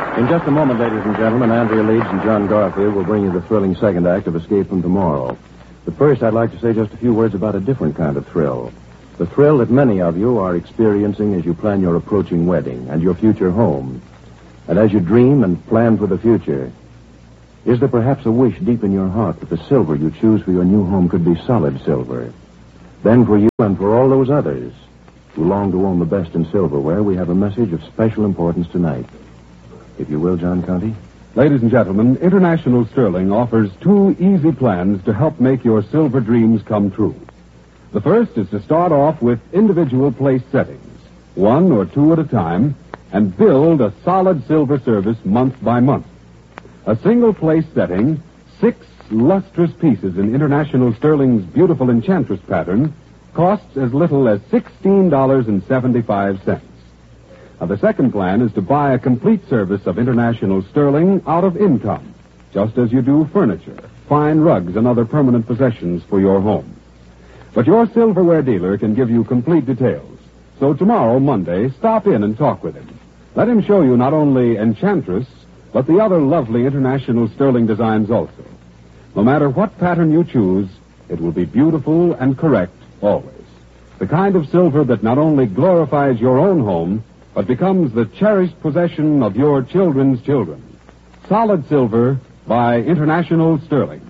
In just a moment, ladies and gentlemen, Andrea Leeds and John Garfield will bring you the thrilling second act of Escape from Tomorrow. But first, I'd like to say just a few words about a different kind of thrill. The thrill that many of you are experiencing as you plan your approaching wedding and your future home. And as you dream and plan for the future, is there perhaps a wish deep in your heart that the silver you choose for your new home could be solid silver? Then for you and for all those others who long to own the best in silverware, we have a message of special importance tonight. If you will, John Conte. Ladies and gentlemen, International Sterling offers 2 easy plans to help make your silver dreams come true. The first is to start off with individual place settings, 1 or 2 at a time, and build a solid silver service month by month. A single place setting, 6 lustrous pieces in International Sterling's beautiful Enchantress pattern, costs as little as $16.75. Now, the second plan is to buy a complete service of International Sterling out of income, just as you do furniture, fine rugs, and other permanent possessions for your home. But your silverware dealer can give you complete details. So tomorrow, Monday, stop in and talk with him. Let him show you not only Enchantress, but the other lovely International Sterling designs also. No matter what pattern you choose, it will be beautiful and correct always. The kind of silver that not only glorifies your own home, but becomes the cherished possession of your children's children. Solid silver by International Sterling.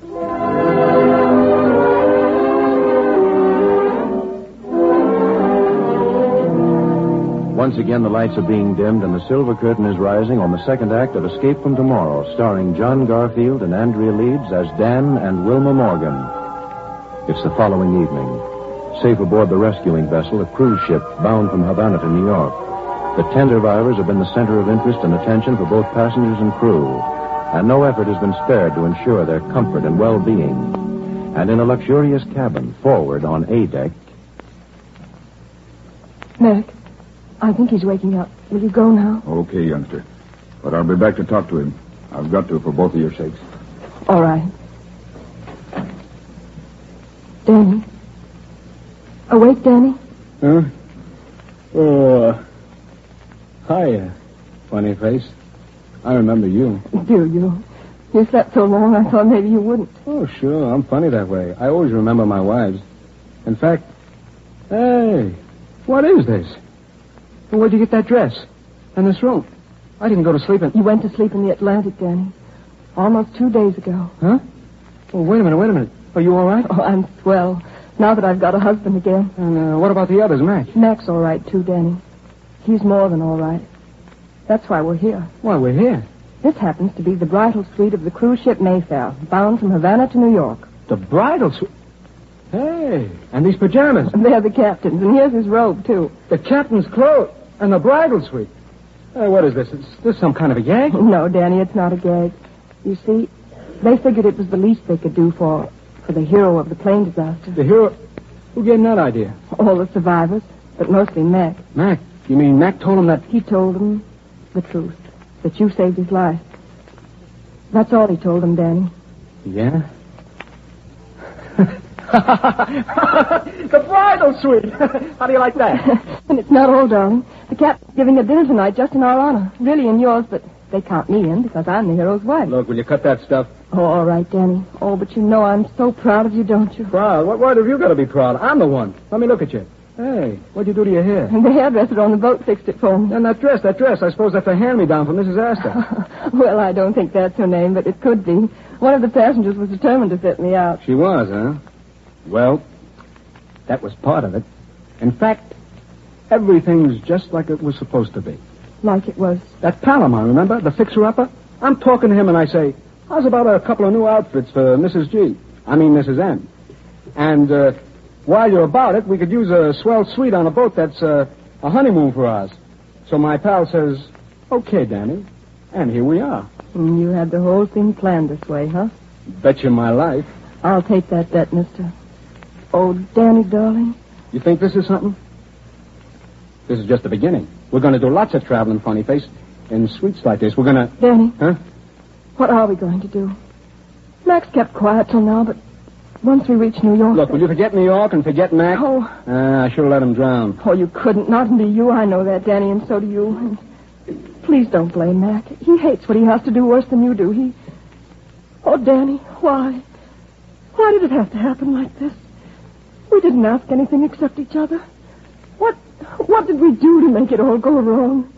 Once again, the lights are being dimmed and the silver curtain is rising on the second act of Escape from Tomorrow, starring John Garfield and Andrea Leeds as Dan and Wilma Morgan. It's the following evening. Safe aboard the rescuing vessel, a cruise ship bound from Havana to New York. The 10 survivors have been the center of interest and attention for both passengers and crew, and no effort has been spared to ensure their comfort and well-being. And in a luxurious cabin, forward on A deck... Mac, I think he's waking up. Will you go now? Okay, youngster. But I'll be back to talk to him. I've got to for both of your sakes. All right. Danny? Awake, Danny? Huh? Oh, hi, funny face. I remember you. Do you? You slept so long, I thought maybe you wouldn't. Oh, sure. I'm funny that way. I always remember my wives. In fact, hey, what is this? Where'd you get that dress? And this room? I didn't go to sleep in... You went to sleep in the Atlantic, Danny. Almost 2 days ago. Huh? Oh, wait a minute. Are you all right? Oh, I'm swell. Now that I've got a husband again. And what about the others, Mac? Mac's all right, too, Danny. He's more than all right. That's why we're here. Why, we're here? This happens to be the bridal suite of the cruise ship Mayfair, bound from Havana to New York. The bridal suite? Hey, and these pajamas. They're the captain's, and here's his robe, too. The captain's clothes and the bridal suite. Hey, what is this? Is this some kind of a gag? No, Danny, it's not a gag. You see, they figured it was the least they could do for the hero of the plane disaster. The hero? Who gave him that idea? All the survivors, but mostly Mac. Mac? You mean Mac told him that... He told them the truth, that you saved his life. That's all he told them, Danny. Yeah? The bridal suite! How do you like that? And it's not all, darling. The captain's giving a dinner tonight just in our honor. Really in yours, but they count me in because I'm the hero's wife. Look, will you cut that stuff? Oh, all right, Danny. Oh, but you know I'm so proud of you, don't you? Proud? What have you got to be proud of? I'm the one. Let me look at you. Hey, what'd you do to your hair? And the hairdresser on the boat fixed it for me. And that dress. I suppose that's a hand-me-down from Mrs. Astor. Well, I don't think that's her name, but it could be. One of the passengers was determined to fit me out. She was, huh? Well, that was part of it. In fact, everything's just like it was supposed to be. Like it was? That Palomar, remember? The fixer-upper? I'm talking to him and I say, how's about a couple of new outfits for Mrs. Mrs. M. And, while you're about it, we could use a swell suite on a boat that's a honeymoon for us. So my pal says, okay, Danny. And here we are. You had the whole thing planned this way, huh? Bet you my life. I'll take that bet, mister. Oh, Danny, darling. You think this is something? This is just the beginning. We're going to do lots of traveling, funny face. In suites like this, we're going to... Danny. Huh? What are we going to do? Max kept quiet till now, but once we reach New York... Look, will you forget New York and forget Mac? Oh. I should have let him drown. Oh, you couldn't. Not be you. I know that, Danny, and so do you. And Please don't blame Mac. He hates what he has to do worse than you do. Oh, Danny, why? Why did it have to happen like this? We didn't ask anything except each other. What did we do to make it all go wrong?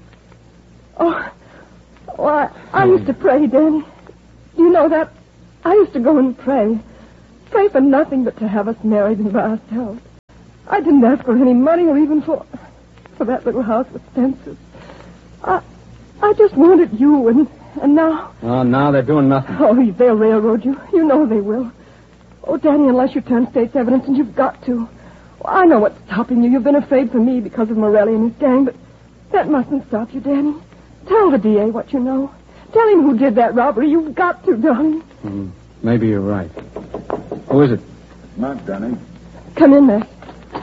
I used to pray, Danny. Do you know that? I used to go and pray. Pray for nothing but to have us married and by ourselves. I didn't ask for any money or even for that little house with fences. I just wanted you, and now... Oh, now they're doing nothing. Oh, they'll railroad you. You know they will. Oh, Danny, unless you turn state's evidence, and you've got to. Well, I know what's stopping you. You've been afraid for me because of Morelli and his gang, but that mustn't stop you, Danny. Tell the DA what you know. Tell him who did that robbery. You've got to, darling. Maybe you're right. Who is it? Not Danny. Come in, Mac.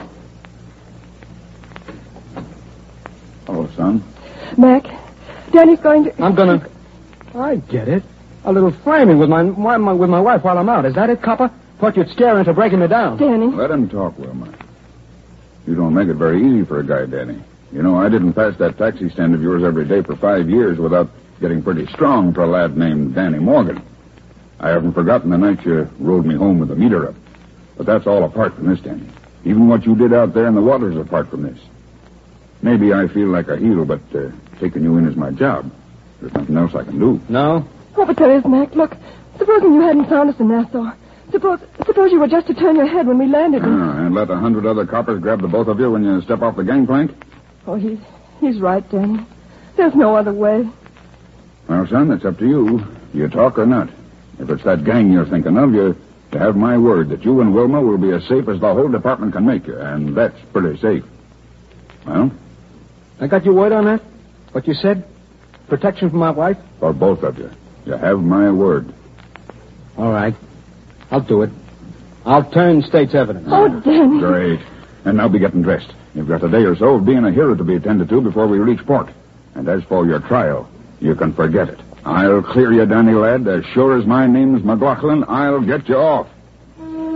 Hello, son. Mac, Danny's going to... I'm gonna... I get it. A little framing with my wife while I'm out. Is that it, Copper? Thought you'd scare her into breaking me down. Danny. Let him talk, Wilma. You don't make it very easy for a guy, Danny. You know, I didn't pass that taxi stand of yours every day for 5 years without getting pretty strong for a lad named Danny Morgan. I haven't forgotten the night you rode me home with the meter up. But that's all apart from this, Danny. Even what you did out there in the water is apart from this. Maybe I feel like a heel, but taking you in is my job. There's nothing else I can do. No? Oh, but there is, Mac. Look, supposing you hadn't found us in Nassau. Suppose you were just to turn your head when we landed. And let 100 other coppers grab the both of you when you step off the gangplank? Oh, he's right, Danny. There's no other way. Well, son, it's up to you. You talk or not. If it's that gang you're thinking of, you have my word that you and Wilma will be as safe as the whole department can make you, and that's pretty safe. Well? I got your word on that? What you said? Protection for my wife? For both of you. You have my word. All right. I'll do it. I'll turn state's evidence. Oh, Danny. Great. And now be getting dressed. You've got a day or so of being a hero to be attended to before we reach port. And as for your trial, you can forget it. I'll clear you, Danny lad. As sure as my name's McLaughlin, I'll get you off.